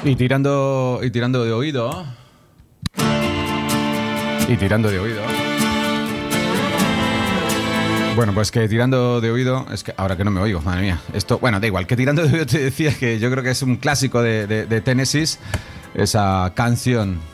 Y tirando de oído. Y tirando de oído. Bueno, pues que tirando de oído... Es que ahora que no me oigo, madre mía. Esto, bueno, da igual. Que tirando de oído te decía que yo creo que es un clásico de Tennessee. Esa canción